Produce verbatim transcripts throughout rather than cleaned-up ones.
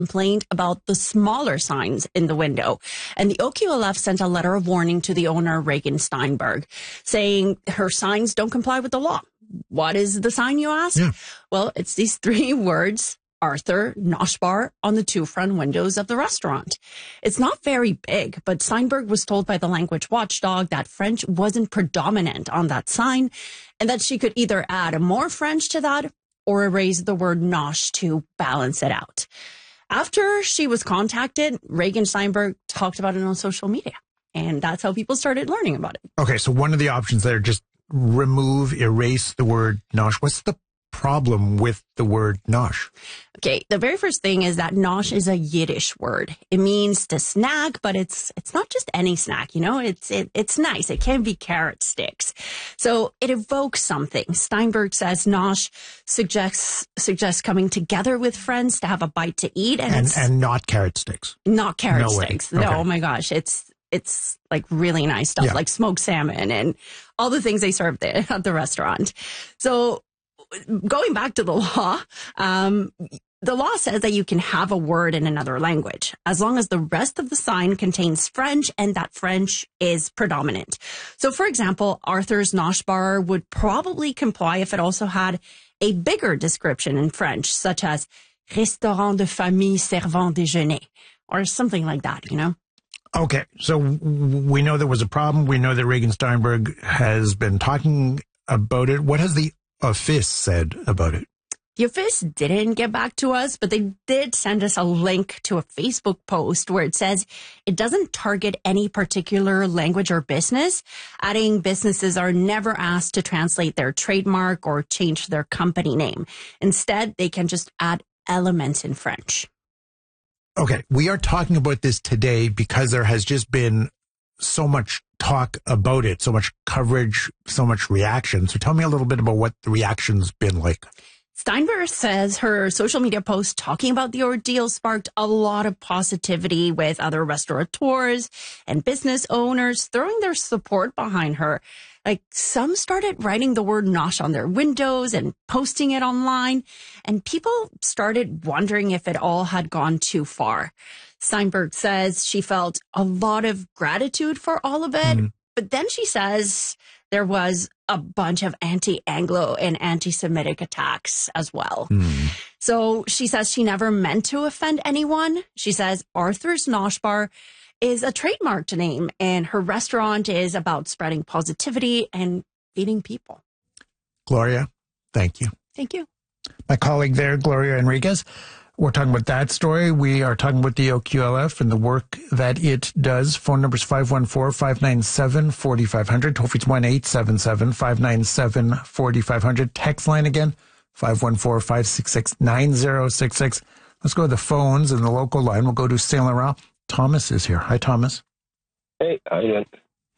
complained about the smaller signs in the window. And the O Q L F sent a letter of warning to the owner, Reagan Steinberg, saying her signs don't comply with the law. What is the sign, you ask? Yeah. Well, it's these three words, Arthur Noshbar, on the two front windows of the restaurant. It's not very big, but Steinberg was told by the language watchdog that French wasn't predominant on that sign and that she could either add more French to that or erase the word nosh to balance it out. After she was contacted, Reagan Steinberg talked about it on social media, and that's how people started learning about it. Okay, so one of the options there, just remove, erase the word nosh. What's the problem with the word nosh? Okay, the very first thing is that nosh is a Yiddish word. It means to snack, but it's it's not just any snack, you know? It's it, it's nice. It can be carrot sticks. So it evokes something. Steinberg says nosh suggests suggests coming together with friends to have a bite to eat. And And, it's and not carrot sticks. not carrot No way. sticks. Okay. No, oh my gosh, it's it's like really nice stuff, Yeah. like smoked salmon and all the things they serve there at the restaurant. So going back to the law, um, the law says that you can have a word in another language as long as the rest of the sign contains French and that French is predominant. So, for example, Arthur's Nosh Bar would probably comply if it also had a bigger description in French, such as Restaurant de famille servant déjeuner or something like that, you know? Okay, so w- we know there was a problem. We know that Reagan Steinberg has been talking about it. What has the office said about it? The office didn't get back to us, but they did send us a link to a Facebook post where it says it doesn't target any particular language or business, adding businesses are never asked to translate their trademark or change their company name. Instead, they can just add elements in French. Okay, we are talking about this today because there has just been so much talk about it, so much coverage, so much reaction. So tell me a little bit about what the reaction's been like. Steinberg says her social media post talking about the ordeal sparked a lot of positivity with other restaurateurs and business owners throwing their support behind her. Like some started writing the word nosh on their windows and posting it online, and people started wondering if it all had gone too far. Steinberg says she felt a lot of gratitude for all of it, mm. but then she says there was a bunch of anti-Anglo and anti-Semitic attacks as well. Mm. So she says she never meant to offend anyone. She says Arthur's Nosh Bar is a trademarked name, and her restaurant is about spreading positivity and feeding people. Gloria, thank you. Thank you. My colleague there, Gloria Enriquez. We're talking about that story. We are talking about the O Q L F and the work that it does. Phone number is five one four, five nine seven, four five zero zero. Toll free is one eight seven seven, five nine seven, four five zero zero. Text line again, five one four, five six six, nine zero six six. Let's go to the phones and the local line. We'll go to Saint Laurent. Thomas is here. Hi, Thomas. Hey, how you doing?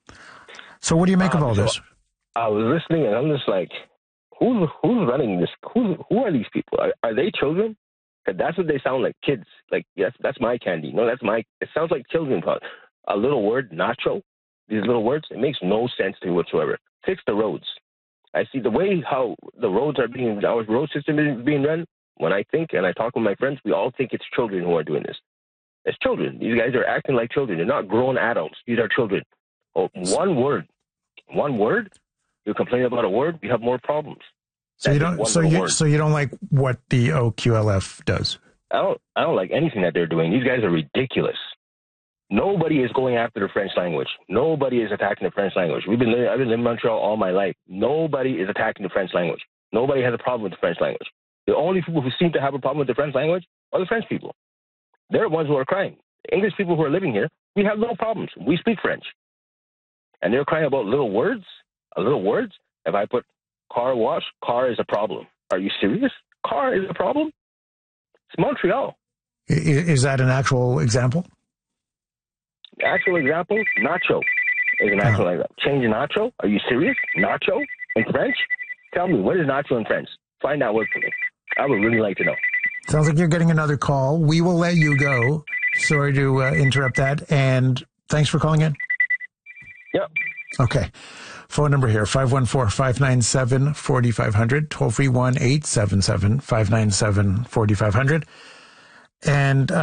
So what do you make um, of all so this? I was listening, and I'm just like, who's who's running this? Who who are these people? Are, are they children? Because that's what they sound like, kids. Like, yes, that's my candy. No, that's my. It sounds like children. A little word, nacho. These little words, it makes no sense to me whatsoever. Fix the roads. I see the way how the roads are being, our road system is being run. When I think and I talk with my friends, we all think it's children who are doing this. It's children. These guys are acting like children. They're not grown adults. These are children. Oh, one word, one word. You complain about a word, you have more problems. So That's you don't. So you. word. So you don't like what the O Q L F does. I don't. I don't like anything that they're doing. These guys are ridiculous. Nobody is going after the French language. Nobody is attacking the French language. We've been. Living, I've been living in Montreal all my life. Nobody is attacking the French language. Nobody has a problem with the French language. The only people who seem to have a problem with the French language are the French people. They're the ones who are crying. The English people who are living here, we have no problems. We speak French. And they're crying about little words, a little words. If I put car wash, car is a problem. Are you serious? Car is a problem? It's Montreal. Is that an actual example? Actual example, nacho is an actual uh-huh. example. Change nacho? Are you serious? Nacho in French? Tell me, what is nacho in French? Find that word for me. I would really like to know. Sounds like you're getting another call. We will let you go. Sorry to uh, interrupt that. And thanks for calling in. Yep. Okay. Phone number here, five one four, five nine seven, four five zero zero. Toll free one eight seven seven, five nine seven, four five zero zero. And